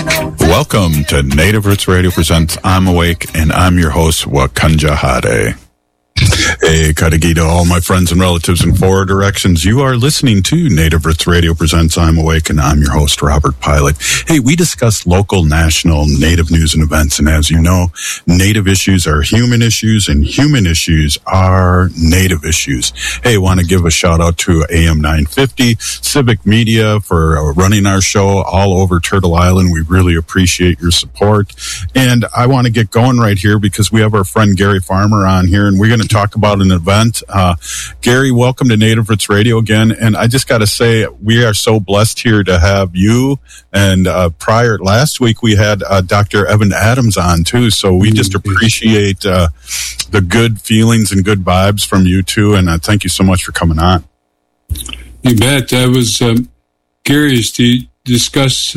Welcome to Native Roots Radio presents I'm Awake, and I'm your host, Wakanja Hade. Hey, Kadagita, all my friends and relatives in four directions. You are listening to Native Roots Radio presents I'm Awake, and I'm your host, Robert Pilot. Hey, we discuss local, national, Native news and events, and as you know, Native issues are human issues, and human issues are Native issues. Hey, want to give a shout out to AM 950, Civic Media for running our show all over Turtle Island. We really appreciate your support, and I want to get going right here because we have our friend Gary Farmer on here, and we're going to talk about an event. Gary, welcome to Native Roots Radio again. And I just got to say, we are so blessed here to have you. And last week we had Dr. Evan Adams on too. So we just appreciate the good feelings and good vibes from you two. And thank you so much for coming on. You bet. I was curious to discuss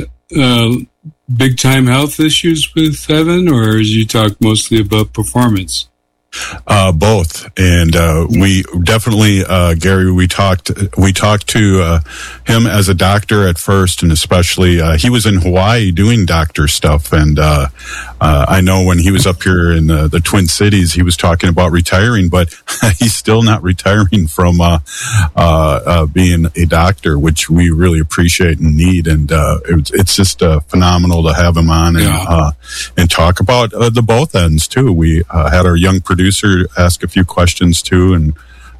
big time health issues with Evan, or as you talk mostly about performance? Both. And we definitely, Gary, we talked to him as a doctor at first, and especially he was in Hawaii doing doctor stuff. And I know when he was up here in the Twin Cities, he was talking about retiring, but he's still not retiring from being a doctor, which we really appreciate and need. And it's just phenomenal to have him on and talk about the both ends too. We had our young producer ask a few questions too, and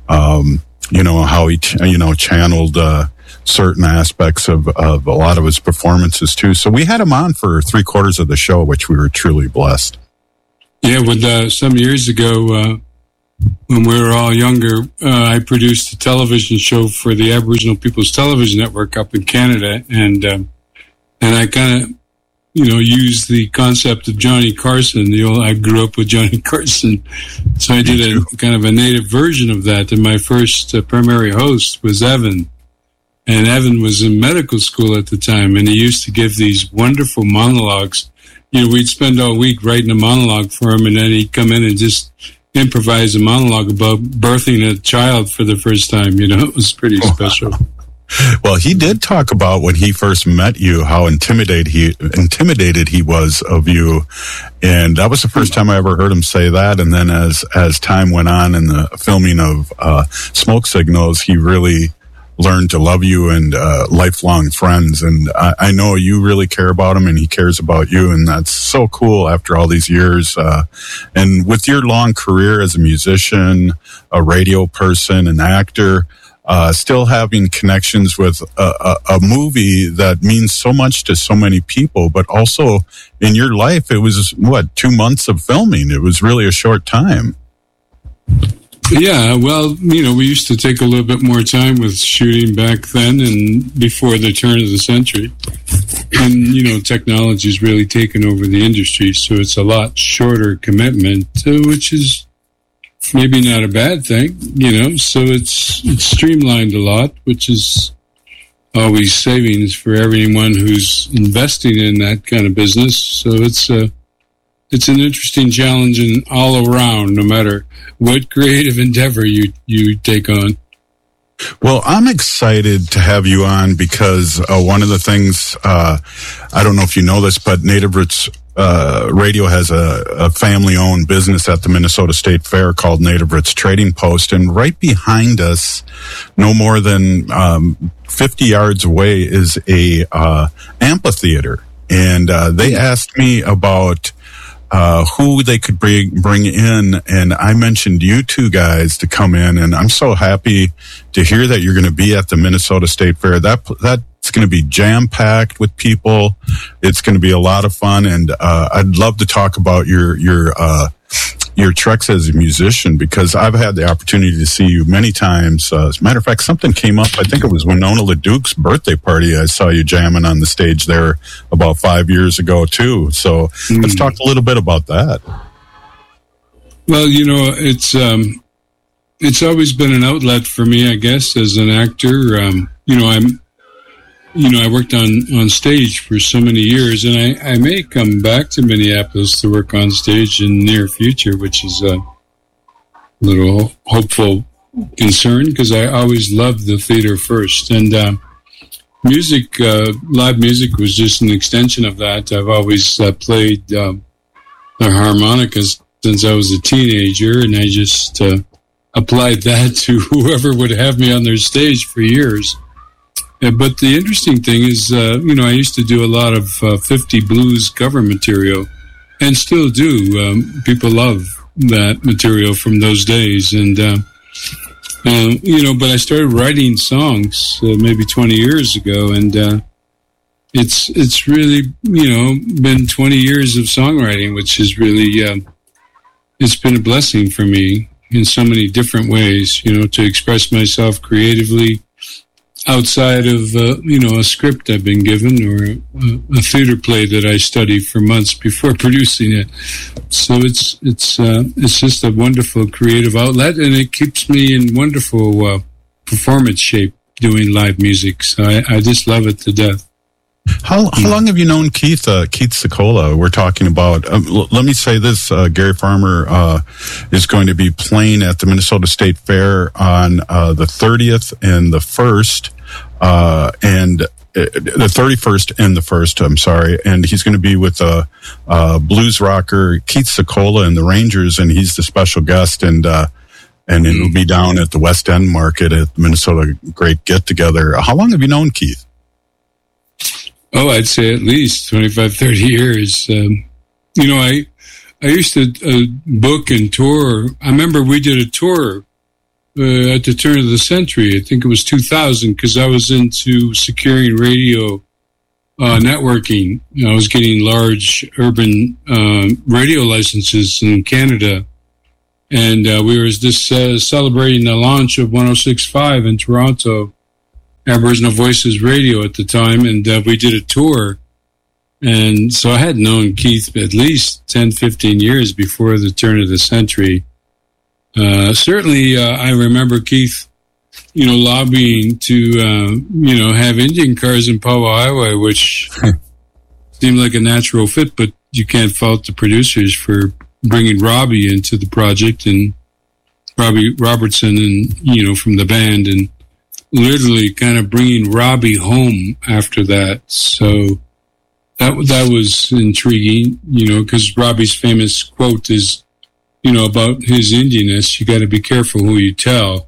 how he channeled certain aspects of a lot of his performances too. So we had him on for 3/4 of the show, which we were truly blessed. Yeah, when some years ago, when we were all younger, I produced a television show for the Aboriginal People's Television Network up in Canada, and I kind of use the concept of Johnny Carson. I grew up with Johnny Carson, so I did a kind of a native version of that. And my first primary host was Evan, and Evan was in medical school at the time, and he used to give these wonderful monologues. We'd spend all week writing a monologue for him, and then he'd come in and just improvise a monologue about birthing a child for the first time. It was pretty special. Well, he did talk about when he first met you, how intimidated he was of you. And that was the first time I ever heard him say that. And then as time went on in the filming of Smoke Signals, he really learned to love you and lifelong friends. And I know you really care about him and he cares about you. And that's so cool after all these years. And with your long career as a musician, a radio person, an actor, still having connections with a movie that means so much to so many people, but also in your life, it was 2 months of filming. It was really a short time. Yeah, well, we used to take a little bit more time with shooting back then and before the turn of the century. And, technology's really taken over the industry, so it's a lot shorter commitment, which is maybe not a bad thing, so it's streamlined a lot, which is always savings for everyone who's investing in that kind of business. So it's an interesting challenge and all around, no matter what creative endeavor you take on. Well, I'm excited to have you on because one of the things, I don't know if you know this, but Native Roots Radio has a family-owned business at the Minnesota State Fair called Native Roots Trading Post, and right behind us, no more than 50 yards away, is a amphitheater. And they asked me about who they could bring in, and I mentioned you two guys to come in, and I'm so happy to hear that you're going to be at the Minnesota State Fair. That's going to be jam-packed with people. It's going to be a lot of fun, and I'd love to talk about your treks as a musician, because I've had the opportunity to see you many times. As a matter of fact, something came up, I think it was Winona LaDuke's birthday party. I saw you jamming on the stage there about 5 years ago, too. So let's talk a little bit about that. Well, it's always been an outlet for me, I guess, as an actor. I worked on stage for so many years, and I may come back to Minneapolis to work on stage in the near future, which is a little hopeful concern, because I always loved the theater first. And music, live music was just an extension of that. I've always played the harmonicas since I was a teenager, and I just applied that to whoever would have me on their stage for years. But the interesting thing is, I used to do a lot of 50 blues cover material, and still do. People love that material from those days, and but I started writing songs maybe 20 years ago, and it's really been 20 years of songwriting, which is really it's been a blessing for me in so many different ways. To express myself creatively outside of a script I've been given, or a theater play that I studied for months before producing it. So it's just a wonderful creative outlet, and it keeps me in wonderful performance shape doing live music. So I just love it to death. How long have you known Keith Secola? We're talking about, let me say this, Gary Farmer is going to be playing at the Minnesota State Fair on the 30th and the 1st, and the 31st and the 1st, I'm sorry, and he's going to be with blues rocker Keith Secola and the Rangers, and he's the special guest, and it'll be down at the West End Market at the Minnesota Great Get Together. How long have you known Keith? Oh, I'd say at least 25, 30 years. I used to book and tour. I remember we did a tour at the turn of the century. I think it was 2000, because I was into securing radio networking. I was getting large urban radio licenses in Canada. And we were just celebrating the launch of 106.5 in Toronto, Aboriginal Voices Radio at the time, and we did a tour. And so I had known Keith at least 10, 15 years before the turn of the century. Certainly, I remember Keith, lobbying to, have Indian cars in Powell Highway, which seemed like a natural fit, but you can't fault the producers for bringing Robbie into the project, and Robbie Robertson, and, from the band, and literally kind of bringing Robbie home after that. So that was intriguing, because Robbie's famous quote is, about his Indianness, you got to be careful who you tell.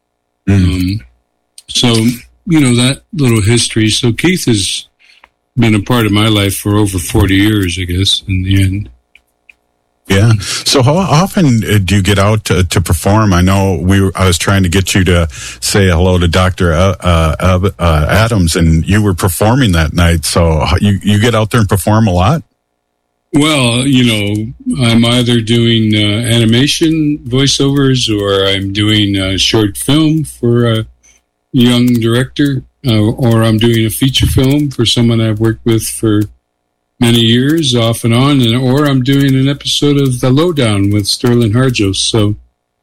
So, that little history. So Keith has been a part of my life for over 40 years, I guess, in the end. Yeah. So how often do you get out to perform? I know I was trying to get you to say hello to Dr. Adams, and you were performing that night. So you get out there and perform a lot? Well, I'm either doing animation voiceovers, or I'm doing a short film for a young director, or I'm doing a feature film for someone I've worked with for many years, off and on, or I'm doing an episode of The Lowdown with Sterling Harjos. So,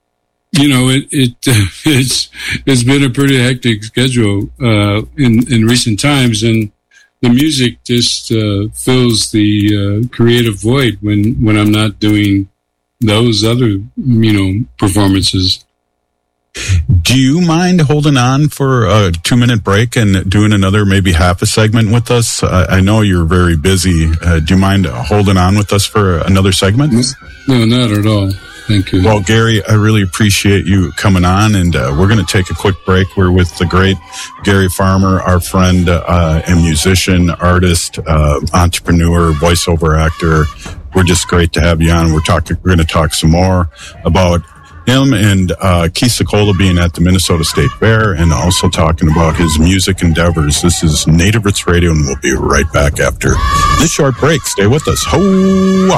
it's been a pretty hectic schedule in recent times, and the music just fills the creative void when I'm not doing those other performances. Do you mind holding on for a 2-minute break and doing another maybe half a segment with us? I know you're very busy. Do you mind holding on with us for another segment? No, not at all. Thank you. Well, Gary, I really appreciate you coming on, and we're going to take a quick break. We're with the great Gary Farmer, our friend and musician, artist, entrepreneur, voiceover actor. We're just great to have you on. We're going to talk some more about him and Keith Secola being at the Minnesota State Fair, and also talking about his music endeavors. This is Native Roots Radio, and we'll be right back after this short break. Stay with us. Ho!